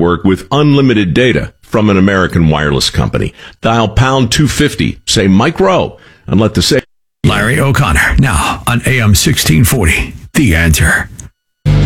network with unlimited data from an American wireless company. Dial pound 250, say Mike Rowe, and let the say. Larry O'Connor, now on AM 1640. The Answer.